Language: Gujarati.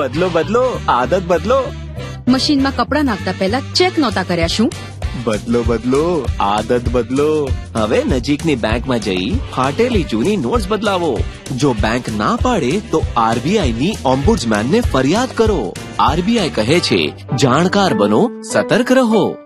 બદલો બદલો, આદત બદલો. મશીનમાં કપડાં નાખતા પહેલા ચેક નહોતા કર્યા શું? બદલો બદલો, આદત બદલો. હવે નજીકની બેંકમાં જઈ ફાટેલી જૂની નોટ્સ બદલાવો. જો બેંક ના પાડે તો આરબીઆઈ ની ઓમ્બુડ્સમેનને ફરિયાદ કરો. આરબીઆઈ કહે છે, જાણકાર બનો, સતર્ક રહો.